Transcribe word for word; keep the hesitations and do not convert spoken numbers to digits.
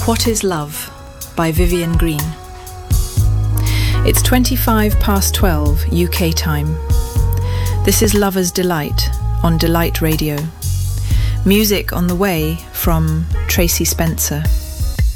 What is Love by Vivian Green. It's twenty-five past twelve U K time. This is Lover's Delight on Delight Radio. Music on the way from Tracy Spencer.